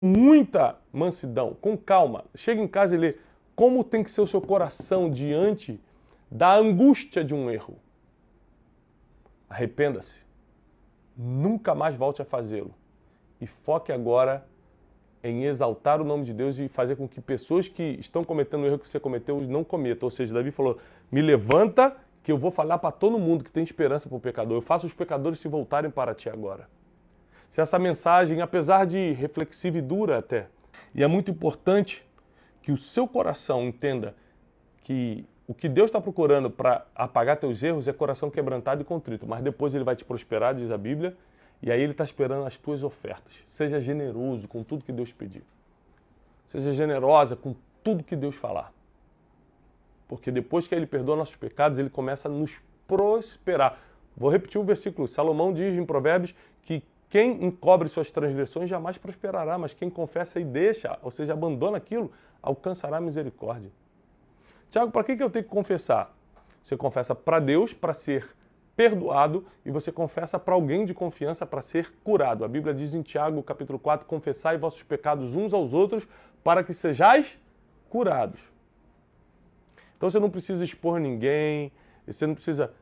muita mansidão, com calma. Chega em casa e lê como tem que ser o seu coração diante da angústia de um erro. Arrependa-se. Nunca mais volte a fazê-lo. E foque agora em exaltar o nome de Deus e fazer com que pessoas que estão cometendo o erro que você cometeu não cometam. Ou seja, Davi falou, me levanta que eu vou falar para todo mundo que tem esperança para o pecador. Eu faço os pecadores se voltarem para ti agora. Se essa mensagem, apesar de reflexiva e dura até, e é muito importante que o seu coração entenda que o que Deus está procurando para apagar teus erros é coração quebrantado e contrito, mas depois ele vai te prosperar, diz a Bíblia, e aí ele está esperando as tuas ofertas. Seja generoso com tudo que Deus pedir. Seja generosa com tudo que Deus falar. Porque depois que ele perdoa nossos pecados, ele começa a nos prosperar. Vou repetir o versículo. Salomão diz em Provérbios que quem encobre suas transgressões jamais prosperará, mas quem confessa e deixa, ou seja, abandona aquilo, alcançará misericórdia. Tiago, para que eu tenho que confessar? Você confessa para Deus para ser perdoado e você confessa para alguém de confiança para ser curado. A Bíblia diz em Tiago, capítulo 4, confessai vossos pecados uns aos outros para que sejais curados. Então você não precisa expor ninguém, você não precisa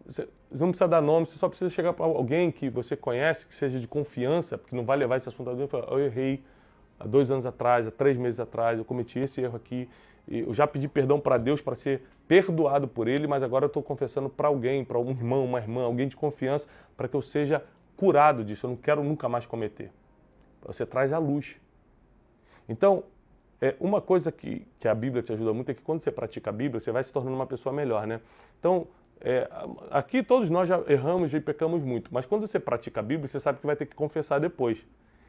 dar nome, você só precisa chegar para alguém que você conhece, que seja de confiança, porque não vai levar esse assunto a Deus e falar, eu errei há 2 anos atrás, há 3 meses atrás, eu cometi esse erro aqui, eu já pedi perdão para Deus para ser perdoado por Ele, mas agora eu estou confessando para alguém, para um irmão, uma irmã, alguém de confiança, para que eu seja curado disso, eu não quero nunca mais cometer. Você traz a luz. Então, uma coisa que a Bíblia te ajuda muito é que quando você pratica a Bíblia, você vai se tornando uma pessoa melhor, né? Então, aqui todos nós já erramos e pecamos muito, mas quando você pratica a Bíblia, você sabe que vai ter que confessar depois.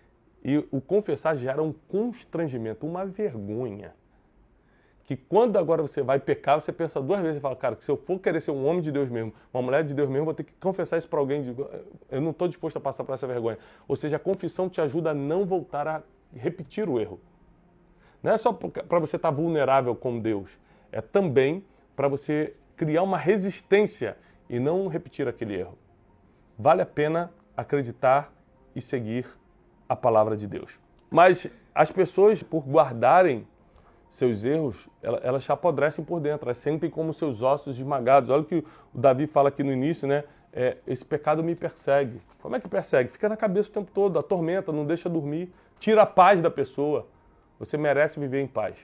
E o confessar gera um constrangimento, uma vergonha. Que quando agora você vai pecar, você pensa 2 vezes e fala, cara, que se eu for querer ser um homem de Deus mesmo, uma mulher de Deus mesmo, vou ter que confessar isso para alguém. Eu não estou disposto a passar por essa vergonha. Ou seja, a confissão te ajuda a não voltar a repetir o erro. Não é só para você estar vulnerável com Deus, é também para você criar uma resistência e não repetir aquele erro. Vale a pena acreditar e seguir a palavra de Deus. Mas as pessoas, por guardarem seus erros, elas se apodrecem por dentro, elas sentem como seus ossos esmagados. Olha o que o Davi fala aqui no início, né? Esse pecado me persegue. Como é que persegue? Fica na cabeça o tempo todo, atormenta, não deixa dormir, tira a paz da pessoa. Você merece viver em paz.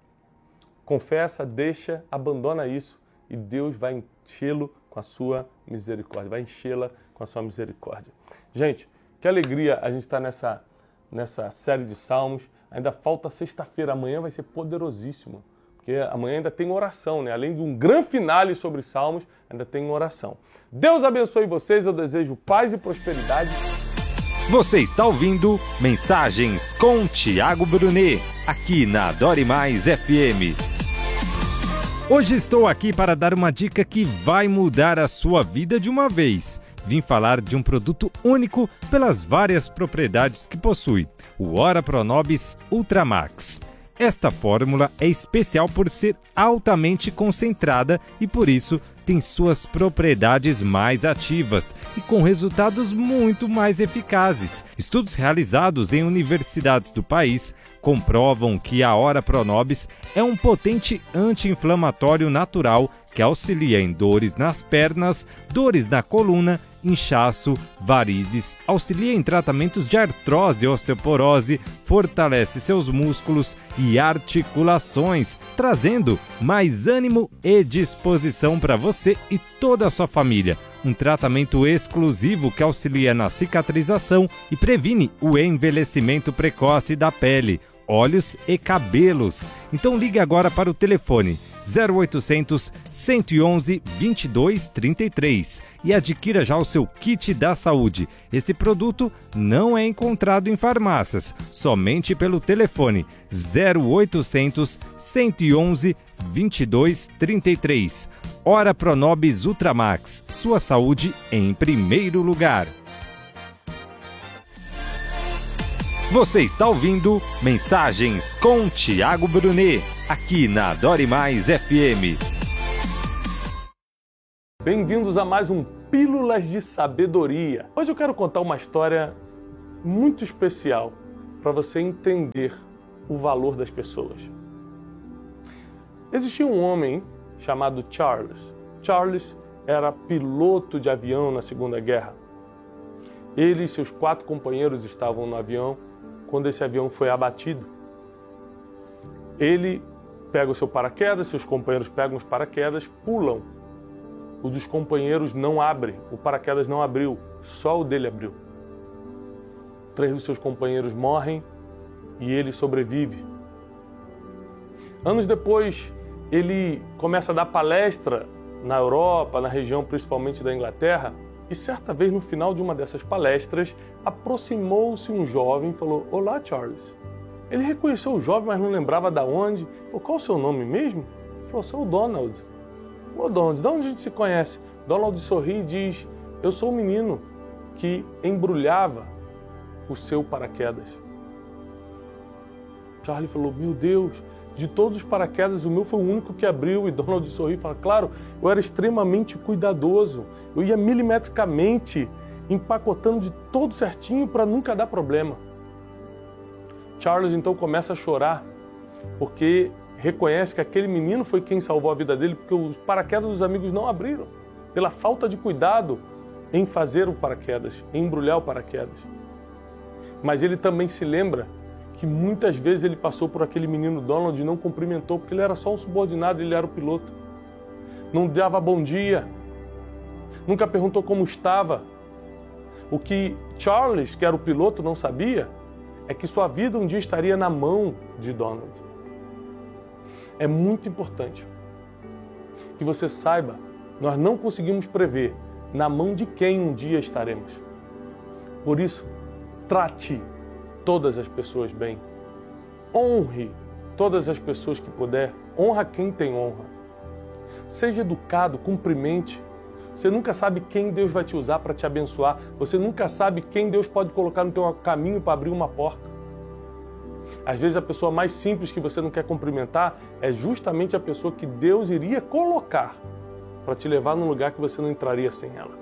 Confessa, deixa, abandona isso e Deus vai enchê-lo com a sua misericórdia, vai enchê-la com a sua misericórdia. Gente, que alegria a gente estar nessa série de Salmos. Ainda falta sexta-feira, amanhã vai ser poderosíssimo, porque amanhã ainda tem oração, né? Além de um grande finale sobre Salmos, ainda tem oração. Deus abençoe vocês, eu desejo paz e prosperidade. Você está ouvindo Mensagens com Tiago Brunet, aqui na Adore Mais FM. Hoje estou aqui para dar uma dica que vai mudar a sua vida de uma vez. Vim falar de um produto único pelas várias propriedades que possui, o Ora Pronobis Ultra Max. Esta fórmula é especial por ser altamente concentrada e por isso tem suas propriedades mais ativas e com resultados muito mais eficazes. Estudos realizados em universidades do país comprovam que a Ora Pronobis é um potente anti-inflamatório natural que auxilia em dores nas pernas, dores na coluna, inchaço, varizes, auxilia em tratamentos de artrose e osteoporose, fortalece seus músculos e articulações, trazendo mais ânimo e disposição para você e toda a sua família. Um tratamento exclusivo que auxilia na cicatrização e previne o envelhecimento precoce da pele, olhos e cabelos. Então ligue agora para o telefone 0800 111 2233 e adquira já o seu kit da saúde. Esse produto não é encontrado em farmácias, somente pelo telefone 0800 111 2233. Ora Pronobis Ultramax, sua saúde em primeiro lugar. Você está ouvindo Mensagens com Tiago Brunet, aqui na Adore Mais FM. Bem-vindos a mais um Pílulas de Sabedoria. Hoje eu quero contar uma história muito especial para você entender o valor das pessoas. Existia um homem chamado Charles. Charles era piloto de avião na Segunda Guerra. Ele e seus 4 companheiros estavam no avião quando esse avião foi abatido. Ele pega o seu paraquedas, seus companheiros pegam os paraquedas, pulam. O dos companheiros não abre, o paraquedas não abriu, só o dele abriu. 3 dos seus companheiros morrem e ele sobrevive. Anos depois, ele começa a dar palestra na Europa, na região principalmente da Inglaterra, e certa vez no final de uma dessas palestras, aproximou-se um jovem e falou: "Olá, Charles." Ele reconheceu o jovem, mas não lembrava de onde. Falou: "Qual o seu nome mesmo?" Ele falou: "Sou o Donald." "Ô Donald, de onde a gente se conhece?" Donald sorri e diz: "Eu sou o menino que embrulhava o seu paraquedas." Charlie falou: "Meu Deus, de todos os paraquedas, o meu foi o único que abriu." E Donald sorriu e falou: "Claro, eu era extremamente cuidadoso. Eu ia milimetricamente empacotando de todo certinho para nunca dar problema." Charles então começa a chorar, porque reconhece que aquele menino foi quem salvou a vida dele, porque os paraquedas dos amigos não abriram, pela falta de cuidado em fazer o paraquedas, em embrulhar o paraquedas. Mas ele também se lembra que muitas vezes ele passou por aquele menino Donald e não cumprimentou, porque ele era só um subordinado, ele era o piloto. Não dava bom dia, nunca perguntou como estava. O que Charles, que era o piloto, não sabia é que sua vida um dia estaria na mão de Donald. É muito importante que você saiba, nós não conseguimos prever na mão de quem um dia estaremos. Por isso, trate todas as pessoas bem. Honre todas as pessoas que puder. Honra quem tem honra. Seja educado, cumprimente. Você nunca sabe quem Deus vai te usar para te abençoar. Você nunca sabe quem Deus pode colocar no teu caminho para abrir uma porta. Às vezes a pessoa mais simples que você não quer cumprimentar é justamente a pessoa que Deus iria colocar para te levar num lugar que você não entraria sem ela.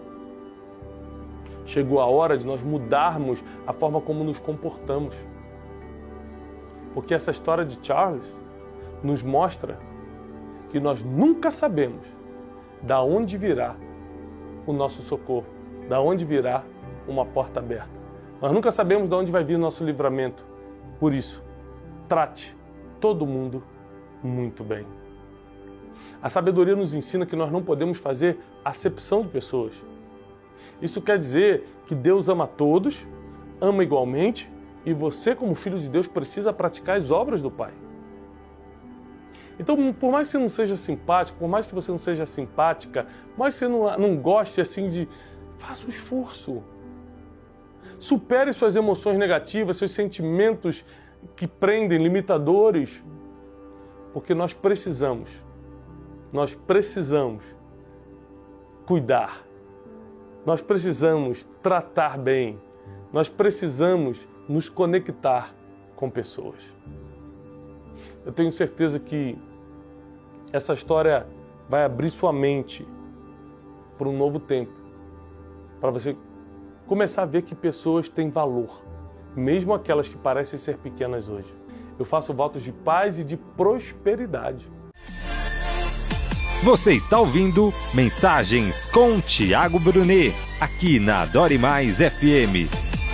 Chegou a hora de nós mudarmos a forma como nos comportamos. Porque essa história de Charles nos mostra que nós nunca sabemos da onde virá o nosso socorro, da onde virá uma porta aberta. Nós nunca sabemos de onde vai vir o nosso livramento. Por isso, trate todo mundo muito bem. A sabedoria nos ensina que nós não podemos fazer acepção de pessoas. Isso quer dizer que Deus ama todos, ama igualmente, e você, como filho de Deus, precisa praticar as obras do Pai. Então, por mais que você não seja simpático, por mais que você não seja simpática, por mais que você não goste assim de... Faça um esforço. Supere suas emoções negativas, seus sentimentos que prendem, limitadores. Porque nós precisamos cuidar. Nós precisamos tratar bem. Nós precisamos nos conectar com pessoas. Eu tenho certeza que essa história vai abrir sua mente para um novo tempo, para você começar a ver que pessoas têm valor, mesmo aquelas que parecem ser pequenas hoje. Eu faço votos de paz e de prosperidade. Você está ouvindo Mensagens com Tiago Brunet, aqui na Adore Mais FM.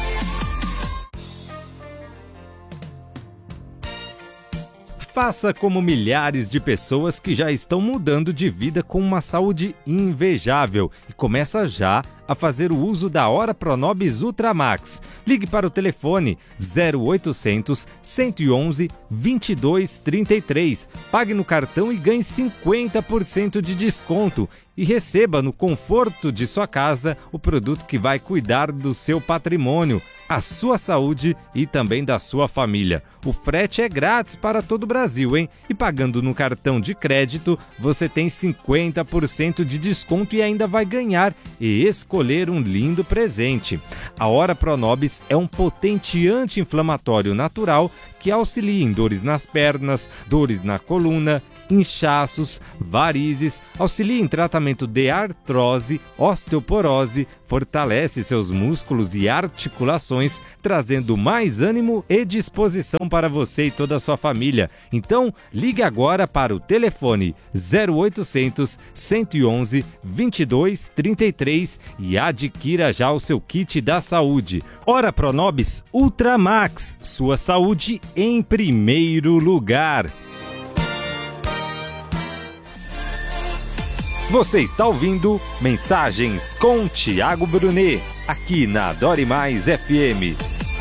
Faça como milhares de pessoas que já estão mudando de vida com uma saúde invejável e começa já a fazer o uso da Ora Pronobis Ultra Max. Ligue para o telefone 0800 111 2233. Pague no cartão e ganhe 50% de desconto. E receba no conforto de sua casa o produto que vai cuidar do seu patrimônio, a sua saúde e também da sua família. O frete é grátis para todo o Brasil, hein? E pagando no cartão de crédito, você tem 50% de desconto e ainda vai ganhar e escolher escolher um lindo presente. A Ora Pronobis é um potente anti-inflamatório natural que auxilia em dores nas pernas, dores na coluna, inchaços, varizes, auxilia em tratamento de artrose, osteoporose, fortalece seus músculos e articulações, trazendo mais ânimo e disposição para você e toda a sua família. Então, ligue agora para o telefone 0800 111 2233 e adquira já o seu kit da saúde. Ora Pronobis Ultramax, sua saúde em primeiro lugar. Você está ouvindo Mensagens com Tiago Brunet, aqui na Dore Mais FM.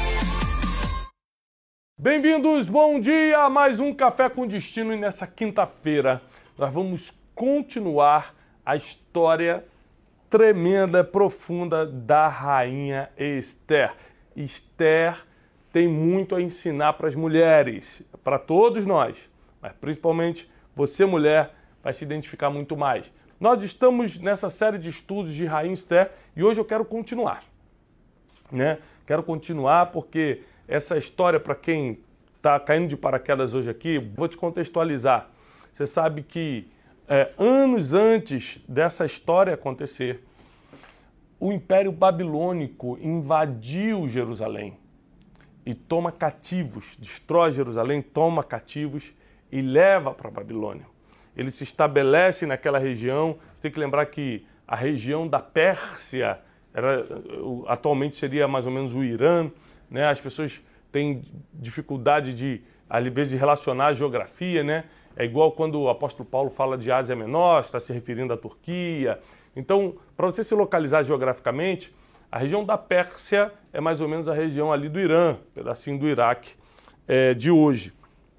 Bem-vindos, bom dia a mais um Café com Destino. E nessa quinta-feira nós vamos continuar a história tremenda, profunda da rainha Esther. Esther tem muito a ensinar para as mulheres, para todos nós, mas principalmente você, mulher, vai se identificar muito mais. Nós estamos nessa série de estudos de Rainha Esther e hoje eu quero continuar, né? Quero continuar porque essa história, para quem está caindo de paraquedas hoje aqui, vou te contextualizar. Você sabe que anos antes dessa história acontecer, o Império Babilônico invadiu Jerusalém e toma cativos, destrói Jerusalém, toma cativos e leva para a Babilônia. Ele se estabelece naquela região. Você tem que lembrar que a região da Pérsia atualmente seria mais ou menos o Irã, né? As pessoas têm dificuldade de, às vezes, de relacionar a geografia, né? É igual quando o apóstolo Paulo fala de Ásia Menor, está se referindo à Turquia. Então, para você se localizar geograficamente, a região da Pérsia é mais ou menos a região ali do Irã, pedacinho do Iraque de hoje.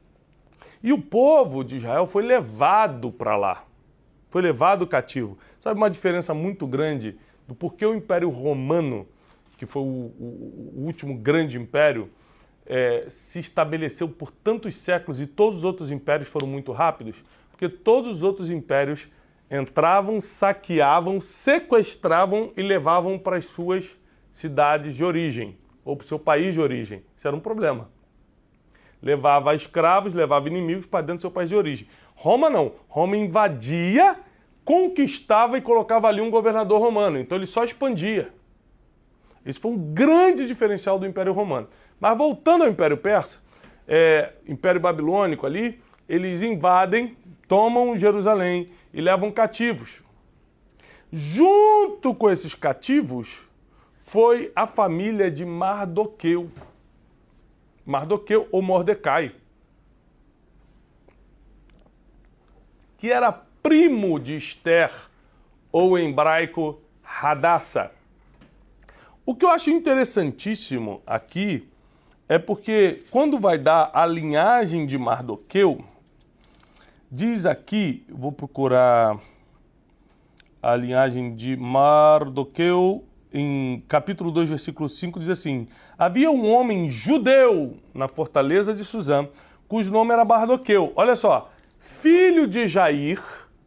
E o povo de Israel foi levado para lá, foi levado cativo. Sabe uma diferença muito grande do porquê o Império Romano, que foi o último grande império, se estabeleceu por tantos séculos e todos os outros impérios foram muito rápidos? Porque todos os outros impérios entravam, saqueavam, sequestravam e levavam para as suas cidades de origem, ou para o seu país de origem. Isso era um problema. Levava escravos, levava inimigos para dentro do seu país de origem. Roma não. Roma invadia, conquistava e colocava ali um governador romano. Então ele só expandia. Esse foi um grande diferencial do Império Romano. Mas voltando ao Império Persa, Império Babilônico ali, eles invadem, tomam Jerusalém e levam cativos. Junto com esses cativos foi a família de Mardoqueu. Mardoqueu ou Mordecai, que era primo de Esther, ou em hebraico, Hadassah. O que eu acho interessantíssimo aqui é porque quando vai dar a linhagem de Mardoqueu, diz aqui, vou procurar a linhagem de Mardoqueu, em capítulo 2, versículo 5, diz assim: havia um homem judeu na fortaleza de Suzã, cujo nome era Mardoqueu. Olha só, filho de Jair,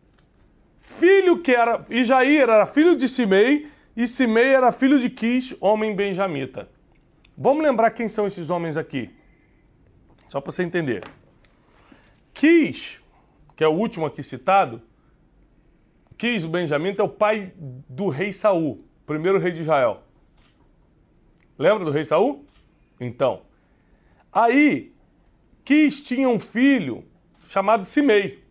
e Jair era filho de Simei, e Simei era filho de Quis, homem benjamita. Vamos lembrar quem são esses homens aqui, só para você entender. Quis, que é o último aqui citado, Quis, o benjamita, é o pai do rei Saul, primeiro rei de Israel. Lembra do rei Saul? Então, aí, Quis tinha um filho chamado Simei,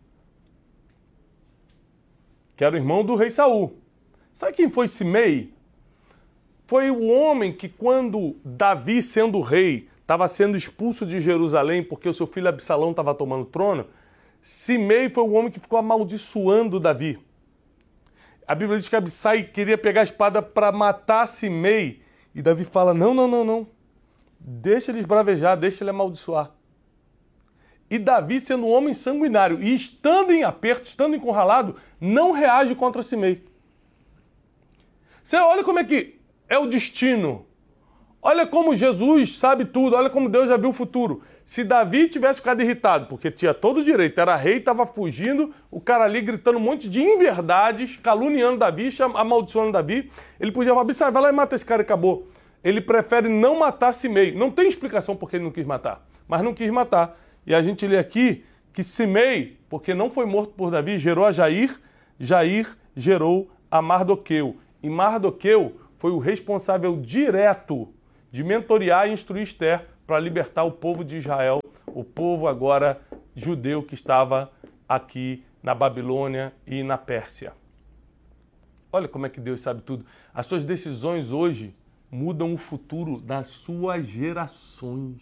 que era o irmão do rei Saul. Sabe quem foi Simei? Foi o homem que, quando Davi, sendo rei, estava sendo expulso de Jerusalém porque o seu filho Absalão estava tomando o trono, Simei foi o homem que ficou amaldiçoando Davi. A Bíblia diz que Abissai queria pegar a espada para matar Simei. E Davi fala, não. Deixa ele esbravejar, deixa ele amaldiçoar. E Davi, sendo um homem sanguinário e estando em aperto, estando encurralado, não reage contra Simei. Você olha como é que é o destino. Olha como Jesus sabe tudo, olha como Deus já viu o futuro. Se Davi tivesse ficado irritado, porque tinha todo o direito, era rei, estava fugindo, o cara ali gritando um monte de inverdades, caluniando Davi, amaldiçoando Davi, ele podia falar, Abissai, vai lá e mata esse cara e acabou. Ele prefere não matar Simei. Não tem explicação por que ele não quis matar, mas não quis matar. E a gente lê aqui que Simei, porque não foi morto por Davi, gerou a Jair, Jair gerou a Mardoqueu. E Mardoqueu foi o responsável direto de mentorear e instruir Esther para libertar o povo de Israel, o povo agora judeu que estava aqui na Babilônia e na Pérsia. Olha como é que Deus sabe tudo. As suas decisões hoje mudam o futuro das suas gerações.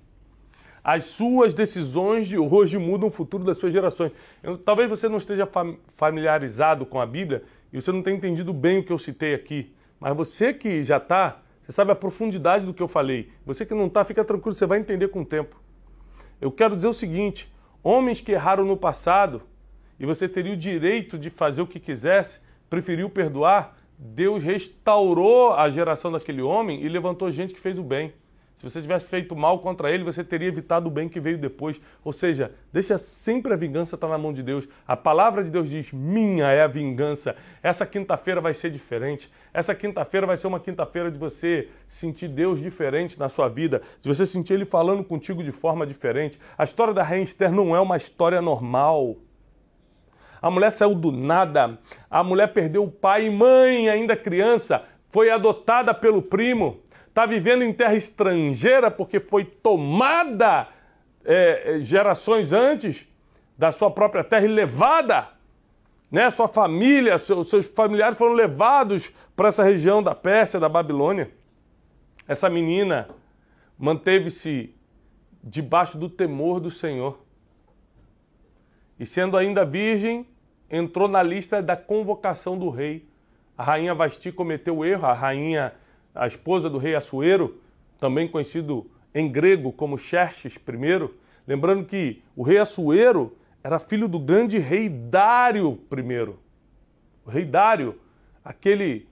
As suas decisões de hoje mudam o futuro das suas gerações. Talvez você não esteja familiarizado com a Bíblia e você não tenha entendido bem o que eu citei aqui. Mas você que já está, você sabe a profundidade do que eu falei. Você que não está, fica tranquilo, você vai entender com o tempo. Eu quero dizer o seguinte, homens que erraram no passado e você teria o direito de fazer o que quisesse, preferiu perdoar, Deus restaurou a geração daquele homem e levantou gente que fez o bem. Se você tivesse feito mal contra ele, você teria evitado o bem que veio depois. Ou seja, deixa sempre a vingança estar na mão de Deus. A palavra de Deus diz, minha é a vingança. Essa quinta-feira vai ser diferente. Essa quinta-feira vai ser uma quinta-feira de você sentir Deus diferente na sua vida. De você sentir Ele falando contigo de forma diferente. A história da rainha Esther não é uma história normal. A mulher saiu do nada. A mulher perdeu o pai e mãe ainda criança. Foi adotada pelo primo. Está vivendo em terra estrangeira porque foi tomada gerações antes da sua própria terra e levada, né? Sua família, seus familiares foram levados para essa região da Pérsia, da Babilônia. Essa menina manteve-se debaixo do temor do Senhor. E sendo ainda virgem, entrou na lista da convocação do rei. A rainha Vasti cometeu o erro, a esposa do rei Assuero, também conhecido em grego como Xerxes I. Lembrando que o rei Assuero era filho do grande rei Dário I. O rei Dário, aquele...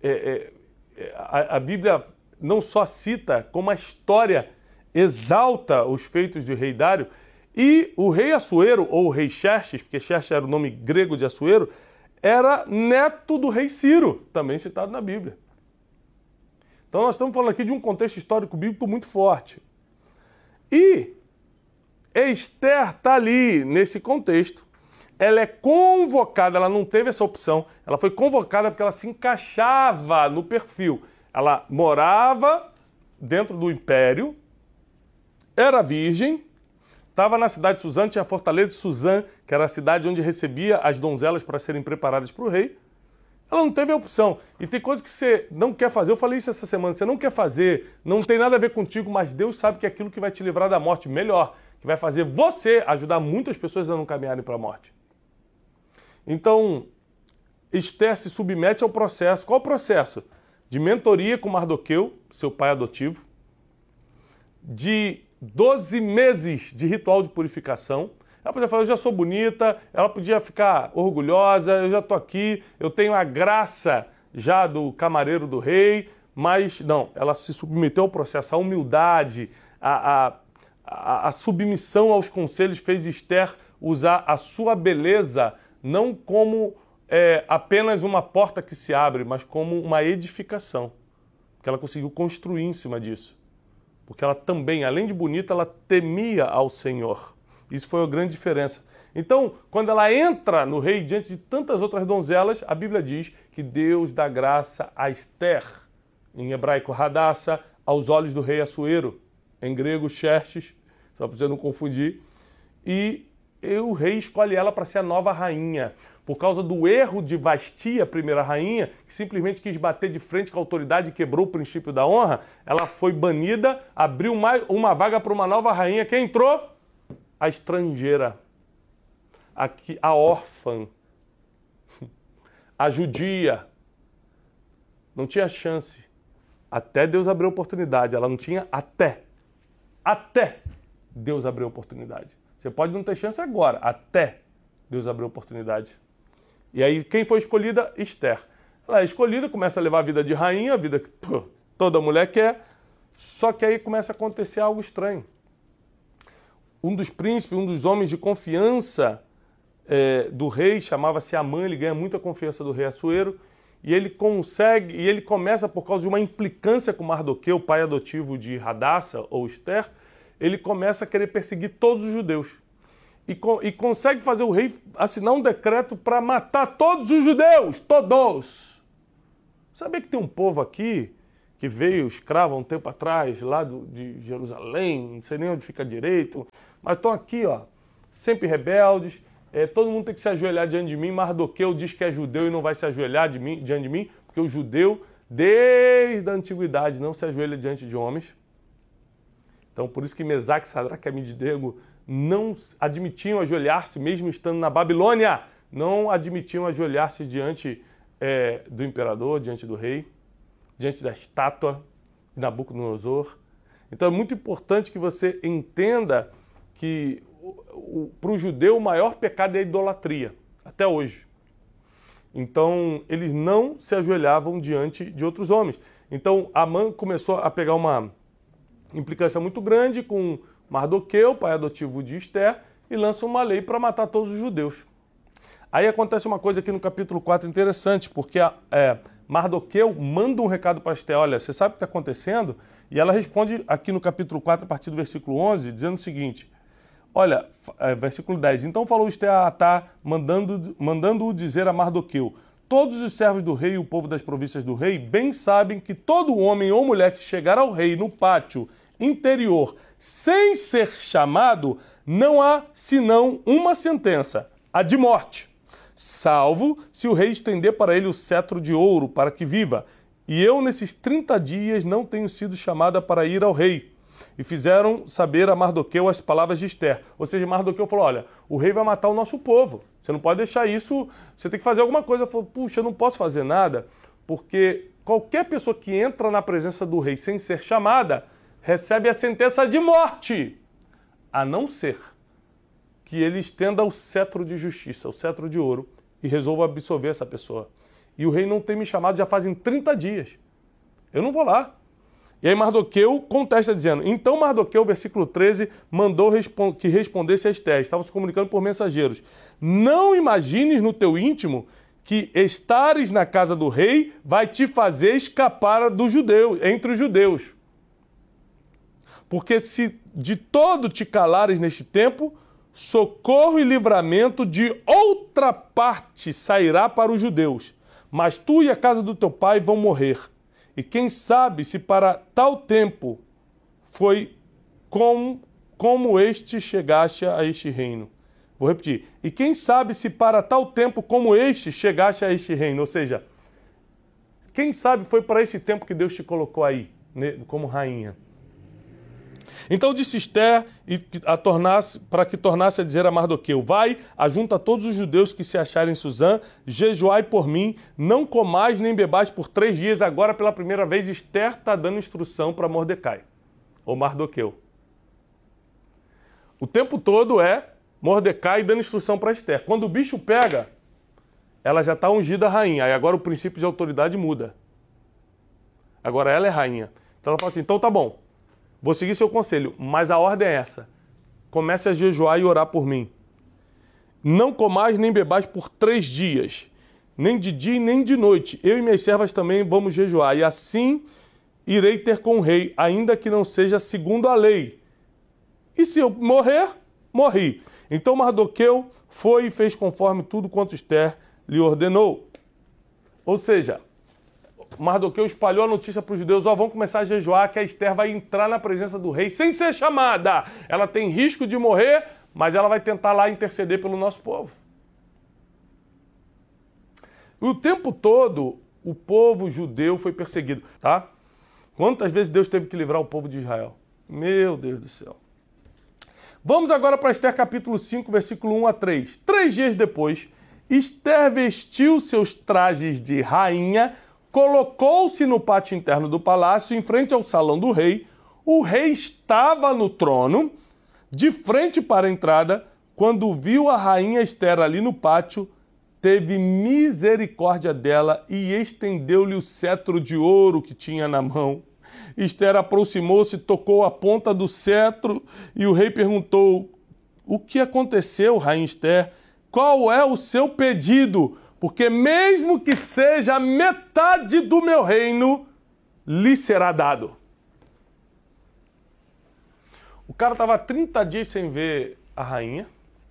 a Bíblia não só cita, como a história exalta os feitos de rei Dário. E o rei Assuero, ou o rei Xerxes, porque Xerxes era o nome grego de Assuero, era neto do rei Ciro, também citado na Bíblia. Então nós estamos falando aqui de um contexto histórico bíblico muito forte. E Esther está ali nesse contexto. Ela é convocada, ela não teve essa opção, ela foi convocada porque ela se encaixava no perfil. Ela morava dentro do império, era virgem, estava na cidade de Suzã, tinha a fortaleza de Suzã, que era a cidade onde recebia as donzelas para serem preparadas para o rei. Ela não teve a opção. E tem coisas que você não quer fazer. Eu falei isso essa semana. Você não quer fazer, não tem nada a ver contigo, mas Deus sabe que é aquilo que vai te livrar da morte melhor, que vai fazer você ajudar muitas pessoas a não caminharem para a morte. Então, Esther se submete ao processo. Qual o processo? De mentoria com Mardoqueu, seu pai adotivo, de 12 meses de ritual de purificação. Ela podia falar, eu já sou bonita, ela podia ficar orgulhosa, eu já estou aqui, eu tenho a graça já do camareiro do rei, mas não, ela se submeteu ao processo, a humildade, a submissão aos conselhos fez Esther usar a sua beleza não como apenas uma porta que se abre, mas como uma edificação, que ela conseguiu construir em cima disso. Porque ela também, além de bonita, ela temia ao Senhor. Isso foi a grande diferença. Então, quando ela entra no rei diante de tantas outras donzelas, a Bíblia diz que Deus dá graça a Esther, em hebraico Hadassah, aos olhos do rei Assuero, em grego Xerxes, só para você não confundir, e o rei escolhe ela para ser a nova rainha. Por causa do erro de Vasti, a primeira rainha, que simplesmente quis bater de frente com a autoridade e quebrou o princípio da honra, ela foi banida, abriu uma vaga para uma nova rainha. Quem entrou? A estrangeira, a órfã, a judia. Não tinha chance. Até Deus abriu a oportunidade. Ela não tinha até Deus abriu a oportunidade. Você pode não ter chance agora, até Deus abriu a oportunidade. E aí, quem foi escolhida? Esther. Ela é escolhida, começa a levar a vida de rainha, a vida que toda mulher quer, Só que aí começa a acontecer algo estranho. Um dos príncipes, um dos homens de confiança do rei, chamava-se Amã, ele ganha muita confiança do rei Assuero, e ele começa, por causa de uma implicância com Mardoqueu, pai adotivo de Hadassa ou Esther, ele começa a querer perseguir todos os judeus. E consegue fazer o rei assinar um decreto para matar todos os judeus, todos. Sabia que tem um povo aqui que veio escravo há um tempo atrás, lá de Jerusalém, não sei nem onde fica direito, mas estão aqui, ó, sempre rebeldes, todo mundo tem que se ajoelhar diante de mim. Mardoqueu diz que é judeu e não vai se ajoelhar diante de mim, porque o judeu, desde a antiguidade, não se ajoelha diante de homens. Então, por isso que Mesaque, Sadraque e Abednego não admitiam ajoelhar-se, mesmo estando na Babilônia, não admitiam ajoelhar-se diante do imperador, diante do rei, diante da estátua de Nabucodonosor. Então é muito importante que você entenda que para o judeu o maior pecado é a idolatria, até hoje. Então eles não se ajoelhavam diante de outros homens. Então Amã começou a pegar uma implicância muito grande com Mardoqueu, pai adotivo de Esther, e lança uma lei para matar todos os judeus. Aí acontece uma coisa aqui no capítulo 4 interessante, porque Mardoqueu manda um recado para Esther: olha, você sabe o que está acontecendo? E ela responde aqui no capítulo 4, a partir do versículo 11, dizendo o seguinte, olha, versículo 10, então falou Esther a Atá, mandando-o dizer a Mardoqueu, todos os servos do rei e o povo das províncias do rei bem sabem que todo homem ou mulher que chegar ao rei no pátio interior sem ser chamado, não há senão uma sentença, a de morte, salvo se o rei estender para ele o cetro de ouro para que viva. E eu, nesses 30 dias, não tenho sido chamada para ir ao rei. E fizeram saber a Mardoqueu as palavras de Esther. Ou seja, Mardoqueu falou, olha, o rei vai matar o nosso povo. Você não pode deixar isso, você tem que fazer alguma coisa. Ela falou, puxa, eu não posso fazer nada, porque qualquer pessoa que entra na presença do rei sem ser chamada, recebe a sentença de morte, a não ser que ele estenda o cetro de justiça, o cetro de ouro, e resolva absolver essa pessoa. E o rei não tem me chamado já fazem 30 dias. Eu não vou lá. E aí Mardoqueu contesta dizendo, então Mardoqueu, versículo 13, mandou que respondesse a Esther, estavam se comunicando por mensageiros, não imagines no teu íntimo que estares na casa do rei vai te fazer escapar do judeu, entre os judeus. Porque se de todo te calares neste tempo, socorro e livramento de outra parte sairá para os judeus, mas tu e a casa do teu pai vão morrer. E quem sabe se para tal tempo foi como este chegaste a este reino. Vou repetir. E quem sabe se para tal tempo como este chegaste a este reino. Ou seja, quem sabe foi para esse tempo que Deus te colocou aí, como rainha. Então disse Esther para que tornasse a dizer a Mardoqueu, vai, ajunta todos os judeus que se acharem em Suzã, jejuai por mim, não comais nem bebais por 3 dias. Agora, pela primeira vez, Esther está dando instrução para Mordecai, ou Mardoqueu. O tempo todo é Mordecai dando instrução para Esther. Quando o bicho pega, ela já está ungida a rainha, aí agora o princípio de autoridade muda. Agora ela é rainha. Então ela fala assim, então tá bom. Vou seguir seu conselho, mas a ordem é essa. Comece a jejuar e orar por mim. Não comais nem bebais por 3 dias, nem de dia nem de noite. Eu e minhas servas também vamos jejuar, e assim irei ter com o rei, ainda que não seja segundo a lei. E se eu morrer, morri. Então Mardoqueu foi e fez conforme tudo quanto Esther lhe ordenou. Ou seja, Mardoqueu espalhou a notícia para os judeus, vão começar a jejuar, que a Esther vai entrar na presença do rei sem ser chamada. Ela tem risco de morrer, mas ela vai tentar lá interceder pelo nosso povo. E o tempo todo, o povo judeu foi perseguido, tá? Quantas vezes Deus teve que livrar o povo de Israel? Meu Deus do céu. Vamos agora para Esther capítulo 5, versículo 1 a 3. 3 dias depois, Esther vestiu seus trajes de rainha, colocou-se no pátio interno do palácio, em frente ao salão do rei. O rei estava no trono, de frente para a entrada. Quando viu a rainha Esther ali no pátio, teve misericórdia dela e estendeu-lhe o cetro de ouro que tinha na mão. Esther aproximou-se, tocou a ponta do cetro e o rei perguntou: o que aconteceu, rainha Esther? Qual é o seu pedido? Porque mesmo que seja metade do meu reino, lhe será dado. O cara estava 30 dias sem ver a rainha.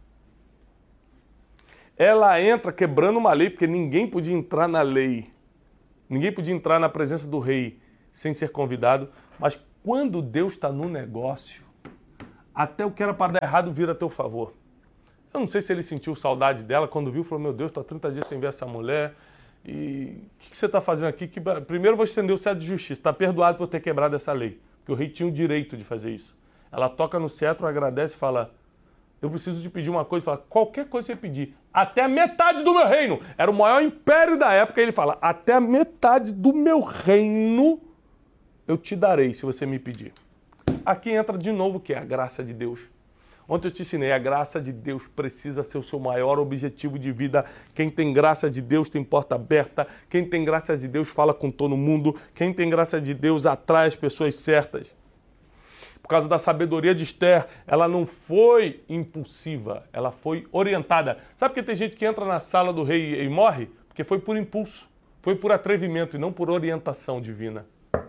Ela entra quebrando uma lei, porque ninguém podia entrar na lei. Ninguém podia entrar na presença do rei sem ser convidado. Mas quando Deus está no negócio, até o que era para dar errado vira a teu favor. Eu não sei se ele sentiu saudade dela, quando viu, falou: meu Deus, estou há 30 dias sem ver essa mulher. E o que você está fazendo aqui? Primeiro eu vou estender o cetro de justiça. Está perdoado por ter quebrado essa lei. Porque o rei tinha o direito de fazer isso. Ela toca no cetro, agradece e fala: eu preciso te pedir uma coisa. Fala: qualquer coisa que você pedir, até a metade do meu reino. Era o maior império da época. E ele fala: até a metade do meu reino eu te darei se você me pedir. Aqui entra de novo o que é a graça de Deus. Ontem eu te ensinei, a graça de Deus precisa ser o seu maior objetivo de vida. Quem tem graça de Deus tem porta aberta. Quem tem graça de Deus fala com todo mundo. Quem tem graça de Deus atrai as pessoas certas. Por causa da sabedoria de Esther, ela não foi impulsiva, ela foi orientada. Sabe por que tem gente que entra na sala do rei e morre? Porque foi por impulso, foi por atrevimento e não por orientação divina.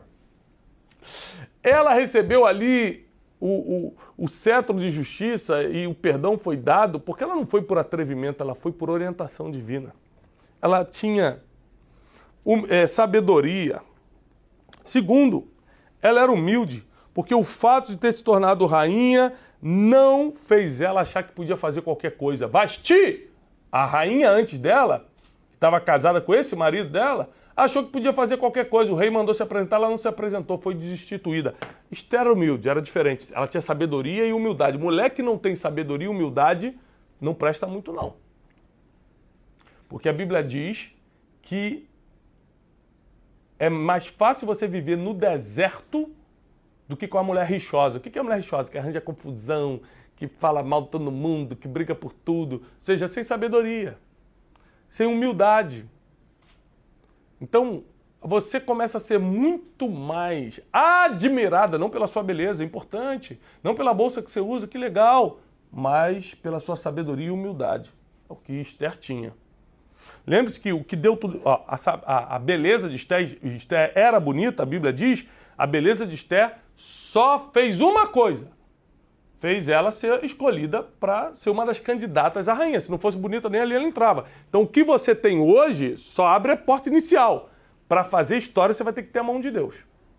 Ela recebeu ali o cetro de justiça e o perdão foi dado porque ela não foi por atrevimento, ela foi por orientação divina. Ela tinha sabedoria. Segundo, ela era humilde, porque o fato de ter se tornado rainha não fez ela achar que podia fazer qualquer coisa. Vasti, a rainha antes dela, que estava casada com esse marido dela, achou que podia fazer qualquer coisa. O rei mandou se apresentar, ela não se apresentou, foi destituída. Esther era humilde, era diferente. Ela tinha sabedoria e humildade. Mulher que não tem sabedoria e humildade não presta muito, não. Porque a Bíblia diz que é mais fácil você viver no deserto do que com a mulher rixosa. O que é a mulher rixosa? Que arranja confusão, que fala mal de todo mundo, que briga por tudo. Ou seja, sem sabedoria, sem humildade. Então, você começa a ser muito mais admirada, não pela sua beleza, é importante, não pela bolsa que você usa, que legal, mas pela sua sabedoria e humildade. É o que Esther tinha. Lembre-se que o que deu tudo... Ó, a beleza de Esther era bonita, a Bíblia diz, a beleza de Esther só fez uma coisa. Fez ela ser escolhida para ser uma das candidatas à rainha. Se não fosse bonita, nem ali ela entrava. Então, o que você tem hoje só abre a porta inicial. Para fazer história, você vai ter que ter a mão de Deus.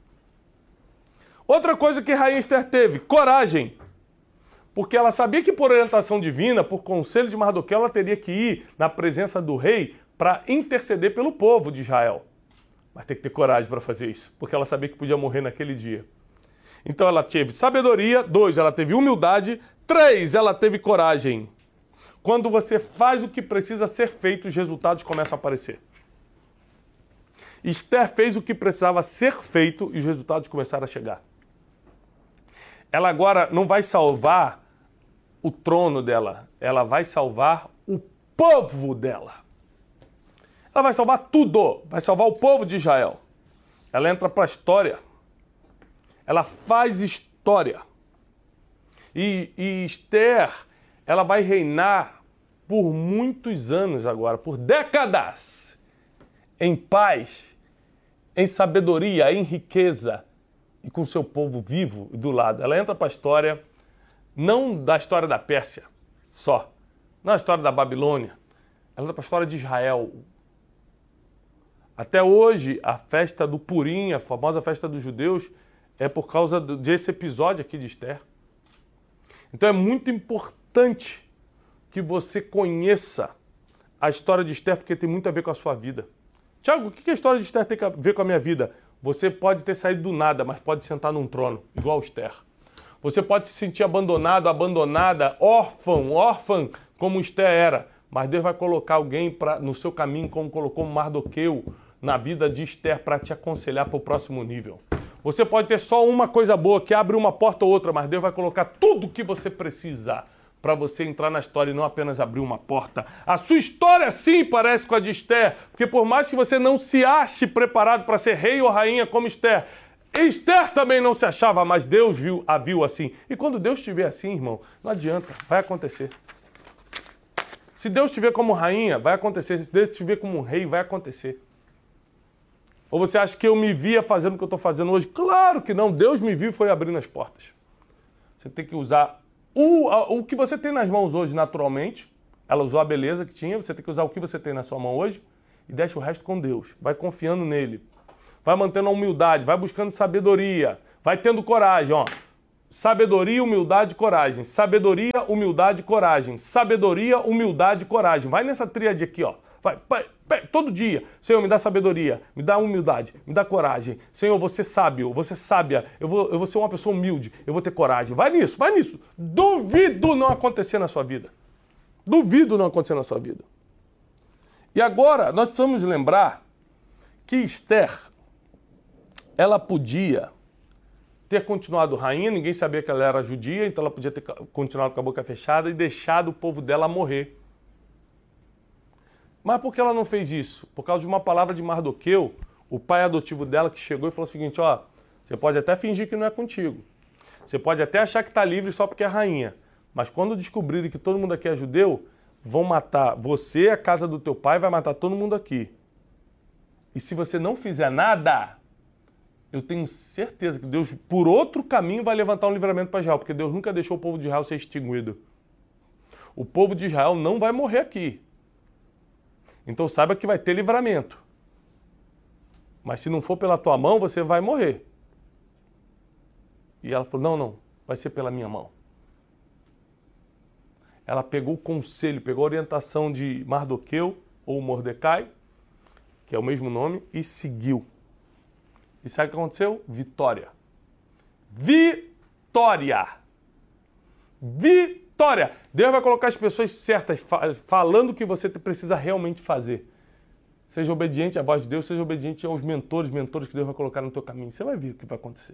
Outra coisa que a rainha Esther teve, coragem. Porque ela sabia que por orientação divina, por conselho de Mardoqueu, ela teria que ir na presença do rei para interceder pelo povo de Israel. Mas tem que ter coragem para fazer isso, porque ela sabia que podia morrer naquele dia. Então ela teve sabedoria, 2, ela teve humildade, 3, ela teve coragem. Quando você faz o que precisa ser feito, os resultados começam a aparecer. Esther fez o que precisava ser feito e os resultados começaram a chegar. Ela agora não vai salvar o trono dela, ela vai salvar o povo dela. Ela vai salvar tudo, vai salvar o povo de Israel. Ela entra para a história. Ela faz história. E Esther, ela vai reinar por muitos anos agora, por décadas, em paz, em sabedoria, em riqueza e com seu povo vivo e do lado. Ela entra para a história, não da história da Pérsia só, não a história da Babilônia, ela entra para a história de Israel. Até hoje, a festa do Purim, a famosa festa dos judeus, é por causa desse episódio aqui de Esther. Então é muito importante que você conheça a história de Esther, porque tem muito a ver com a sua vida. Tiago, o que a história de Esther tem a ver com a minha vida? Você pode ter saído do nada, mas pode sentar num trono, igual Esther. Você pode se sentir abandonado, abandonada, órfã, como Esther era. Mas Deus vai colocar alguém no seu caminho, como colocou Mardoqueu na vida de Esther, para te aconselhar para o próximo nível. Você pode ter só uma coisa boa, que abre uma porta ou outra, mas Deus vai colocar tudo o que você precisa para você entrar na história e não apenas abrir uma porta. A sua história, sim, parece com a de Esther, porque por mais que você não se ache preparado para ser rei ou rainha como Esther, Esther também não se achava, mas Deus a viu assim. E quando Deus te vê assim, irmão, não adianta, vai acontecer. Se Deus te vê como rainha, vai acontecer. Se Deus te vê como um rei, vai acontecer. Ou você acha que eu me via fazendo o que eu estou fazendo hoje? Claro que não. Deus me viu e foi abrindo as portas. Você tem que usar o que você tem nas mãos hoje naturalmente. Ela usou a beleza que tinha. Você tem que usar o que você tem na sua mão hoje e deixa o resto com Deus. Vai confiando nele. Vai mantendo a humildade. Vai buscando sabedoria. Vai tendo coragem, ó. Sabedoria, humildade, coragem. Sabedoria, humildade, coragem. Sabedoria, humildade, coragem. Vai nessa tríade aqui, ó. Vai, todo dia. Senhor, me dá sabedoria, me dá humildade, me dá coragem. Senhor, você sábio, você sábia. Eu vou ser uma pessoa humilde, eu vou ter coragem. Vai nisso, vai nisso. Duvido não acontecer na sua vida. Duvido não acontecer na sua vida. E agora, nós precisamos lembrar que Esther, ela podia ter continuado rainha, ninguém sabia que ela era judia, então ela podia ter continuado com a boca fechada e deixado o povo dela morrer. Mas por que ela não fez isso? Por causa de uma palavra de Mardoqueu, o pai adotivo dela, que chegou e falou o seguinte, ó, você pode até fingir que não é contigo. Você pode até achar que está livre só porque é rainha. Mas quando descobrirem que todo mundo aqui é judeu, vão matar você, a casa do teu pai, vai matar todo mundo aqui. E se você não fizer nada, eu tenho certeza que Deus, por outro caminho, vai levantar um livramento para Israel, porque Deus nunca deixou o povo de Israel ser extinguido. O povo de Israel não vai morrer aqui. Então saiba que vai ter livramento. Mas se não for pela tua mão, você vai morrer. E ela falou, não, vai ser pela minha mão. Ela pegou o conselho, pegou a orientação de Mardoqueu, ou Mordecai, que é o mesmo nome, e seguiu. E sabe o que aconteceu? Vitória. Vitória! Vitória! Deus vai colocar as pessoas certas, falando o que você precisa realmente fazer. Seja obediente à voz de Deus, seja obediente aos mentores que Deus vai colocar no teu caminho. Você vai ver o que vai acontecer.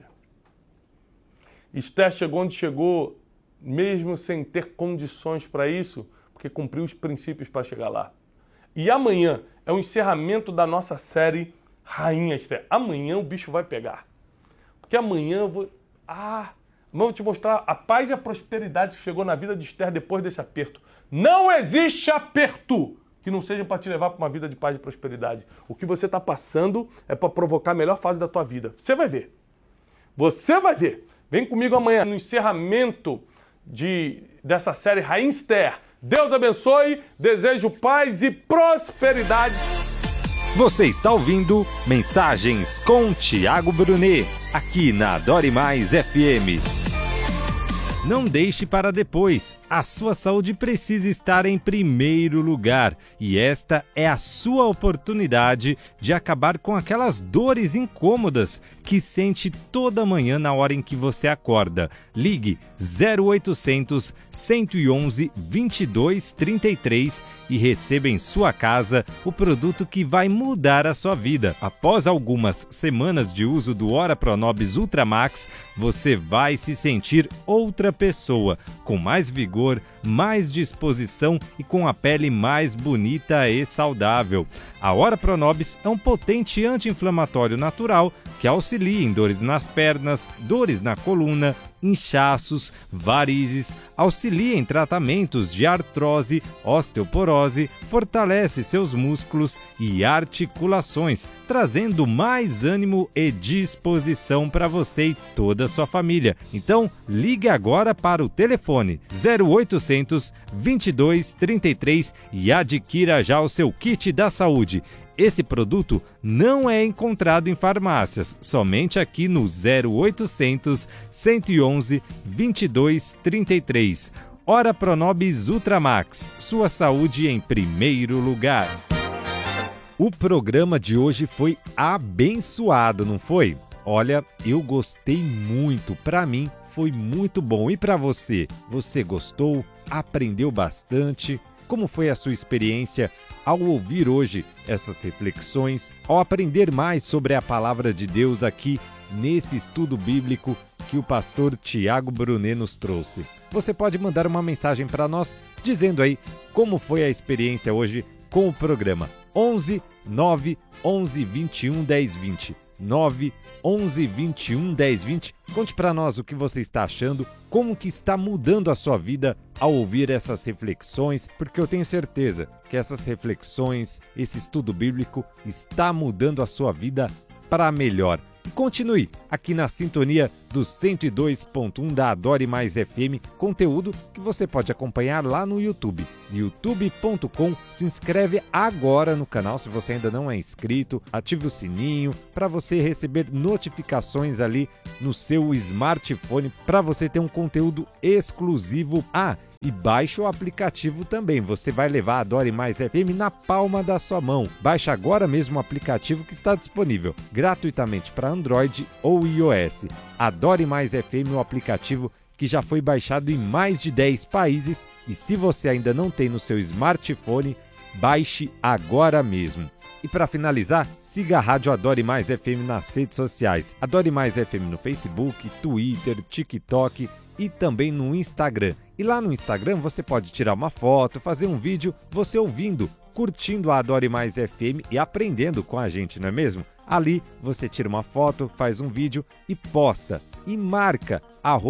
Esther chegou onde chegou, mesmo sem ter condições para isso, porque cumpriu os princípios para chegar lá. E amanhã é o encerramento da nossa série Rainha Esther. Amanhã o bicho vai pegar. Porque amanhã eu vou... vou te mostrar a paz e a prosperidade que chegou na vida de Esther depois desse aperto. Não existe aperto que não seja para te levar para uma vida de paz e prosperidade. O que você está passando é para provocar a melhor fase da tua vida. Você vai ver. Você vai ver. Vem comigo amanhã no encerramento dessa série Rainha Esther. Deus abençoe, desejo paz e prosperidade. Você está ouvindo Mensagens com Tiago Brunet, aqui na Adore Mais FM. Não deixe para depois. A sua saúde precisa estar em primeiro lugar. E esta é a sua oportunidade de acabar com aquelas dores incômodas que sente toda manhã na hora em que você acorda. Ligue 0800 111 2233 e receba em sua casa o produto que vai mudar a sua vida. Após algumas semanas de uso do Ora Pronobis Ultra Max, você vai se sentir outra pessoa, com mais vigor, mais disposição e com a pele mais bonita e saudável. A Ora Pronobis é um potente anti-inflamatório natural que auxilia em dores nas pernas, dores na coluna, inchaços, varizes, auxilia em tratamentos de artrose, osteoporose, fortalece seus músculos e articulações, trazendo mais ânimo e disposição para você e toda a sua família. Então, ligue agora para o telefone 0800 22 33 e adquira já o seu kit da saúde. Esse produto não é encontrado em farmácias, somente aqui no 0800 111 2233. Ora Pronobis Ultra Max, sua saúde em primeiro lugar. O programa de hoje foi abençoado, não foi? Olha, eu gostei muito, para mim foi muito bom. E para você? Você gostou? Aprendeu bastante? Como foi a sua experiência ao ouvir hoje essas reflexões, ao aprender mais sobre a palavra de Deus aqui nesse estudo bíblico que o pastor Tiago Brunet nos trouxe? Você pode mandar uma mensagem para nós dizendo aí como foi a experiência hoje com o programa. 11 9 11 21 10 20. 911 21 10 20. Conte para nós o que você está achando, como que está mudando a sua vida ao ouvir essas reflexões, porque eu tenho certeza que essas reflexões, esse estudo bíblico está mudando a sua vida para melhor. E continue aqui na sintonia do 102.1 da Adore Mais FM, conteúdo que você pode acompanhar lá no YouTube, youtube.com. Se inscreve agora no canal se você ainda não é inscrito, ative o sininho para você receber notificações ali no seu smartphone, para você ter um conteúdo exclusivo. E baixe o aplicativo também, você vai levar a Adore Mais FM na palma da sua mão. Baixe agora mesmo o aplicativo que está disponível gratuitamente para Android ou iOS. Adore Mais FM, o aplicativo que já foi baixado em mais de 10 países, e se você ainda não tem no seu smartphone, baixe agora mesmo. E para finalizar, siga a Rádio Adore Mais FM nas redes sociais. Adore Mais FM no Facebook, Twitter, TikTok e também no Instagram. E lá no Instagram você pode tirar uma foto, fazer um vídeo, você ouvindo, curtindo a Adore Mais FM e aprendendo com a gente, não é mesmo? Ali você tira uma foto, faz um vídeo e posta. E marca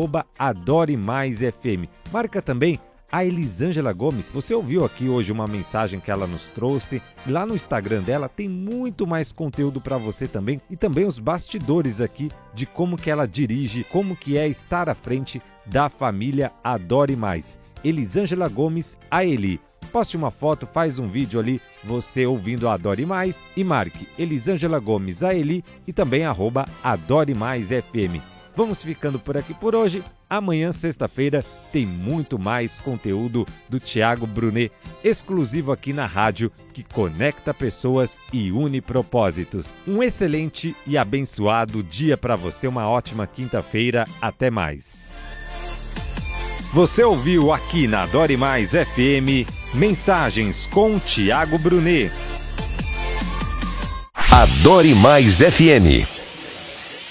@Adore Mais FM. Marca também a Elisângela Gomes. Você ouviu aqui hoje uma mensagem que ela nos trouxe. E lá no Instagram dela tem muito mais conteúdo para você também. E também os bastidores aqui de como que ela dirige, como que é estar à frente da família Adore Mais. Elisângela Gomes, a Eli. Poste uma foto, faz um vídeo ali, você ouvindo a Adore Mais, e marque Elisângela Gomes, a Eli, e também @Adore Mais FM. Vamos ficando por aqui por hoje. Amanhã, sexta-feira, tem muito mais conteúdo do Thiago Brunet, exclusivo aqui na rádio, que conecta pessoas e une propósitos. Um excelente e abençoado dia para você, uma ótima quinta-feira. Até mais. Você ouviu aqui na Adore Mais FM, Mensagens com Thiago Brunet. Adore Mais FM.